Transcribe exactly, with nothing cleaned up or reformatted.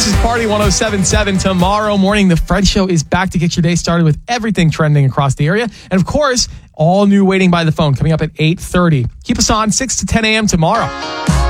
This is Party one oh seven point seven. Tomorrow morning, The Fred Show is back to get your day started with everything trending across the area. And of course, all new Waiting by the Phone coming up at eight thirty. Keep us on six to ten a.m. tomorrow.